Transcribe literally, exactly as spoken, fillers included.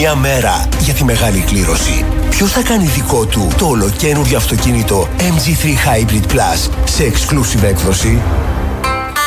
Μία μέρα για τη μεγάλη κλήρωση. Ποιος θα κάνει δικό του το ολοκαίνουργιο αυτοκίνητο εμ τζι θρι Hybrid Plus σε exclusive έκδοση?